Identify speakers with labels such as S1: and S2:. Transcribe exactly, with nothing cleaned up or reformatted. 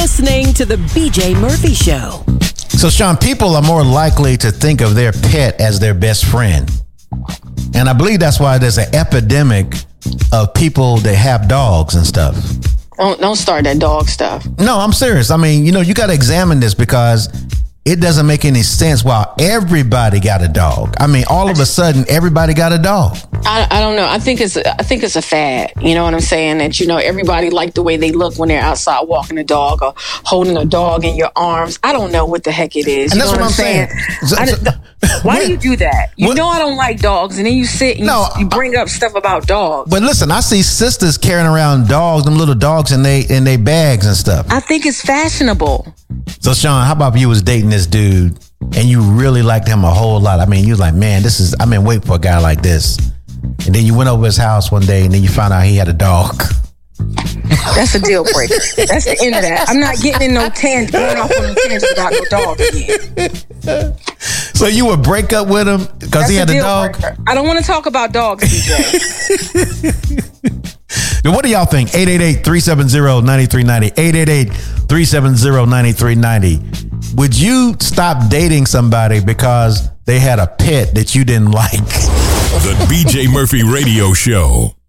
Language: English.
S1: listening to the B J Murphy Show.
S2: So, Sean, people are more likely to think of their pet as their best friend. And I believe that's why there's an epidemic of people that have dogs and stuff.
S3: Don't, don't start that dog stuff.
S2: No, I'm serious. I mean, you know, you got to examine this because it doesn't make any sense while everybody got a dog. I mean, all of a sudden, everybody got a dog.
S3: I, I don't know. I think it's I think it's a fad. You know what I'm saying? That, you know, everybody like the way they look when they're outside walking a dog or holding a dog in your arms. I don't know what the heck it is.
S2: And
S3: you
S2: that's
S3: know
S2: what I'm saying. So,
S3: I,
S2: so,
S3: the, why
S2: what,
S3: do you do that? You
S2: what,
S3: know I don't like dogs, and then you sit and
S2: no,
S3: you, you bring up stuff about dogs.
S2: But listen, I see sisters carrying around dogs, them little dogs in they in their bags and stuff.
S3: I think it's fashionable.
S2: So, Sean, how about if you was dating this dude and you really liked him a whole lot? I mean, you was like, man, this is, I've been waiting for a guy like this. And then you went over his house one day and then you found out he had a dog.
S3: That's a deal breaker. That's the end of that. I'm not getting in no tangent, going off on a tangent about no dog again.
S2: So you would break up with him because he had a, a dog?
S3: Breaker. I don't want to talk about dogs, D J.
S2: Now, what do y'all think? eight eight eight, three seven zero, nine three nine zero. eight eight eight, three seven zero, nine three nine zero. Would you stop dating somebody because they had a pet that you didn't like?
S4: The B J Murphy Radio Show.